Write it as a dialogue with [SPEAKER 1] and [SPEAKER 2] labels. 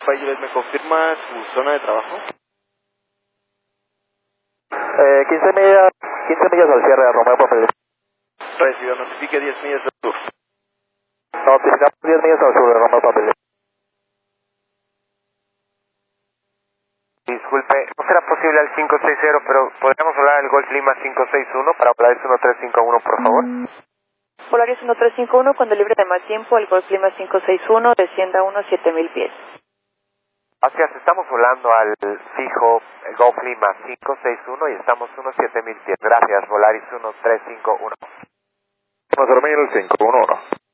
[SPEAKER 1] Pilot, ¿me confirma su zona de trabajo?
[SPEAKER 2] 15 millas al cierre de Romeo Papeles.
[SPEAKER 1] Recibido, notifique 10 millas al sur.
[SPEAKER 2] Notificamos 10 millas al sur de Romeo Papeles.
[SPEAKER 3] Disculpe, no será posible al 560, pero podríamos volar el Golf Lima 561 para Polaris 1351, por favor.
[SPEAKER 4] Polaris 1351, cuando libre de mal tiempo, el Golf Lima 561 descienda a unos 7000 pies.
[SPEAKER 3] Gracias, estamos volando al fijo Golf Lima 561 y estamos unos 7000 pies. Gracias, Polaris 1351.
[SPEAKER 2] 10.511.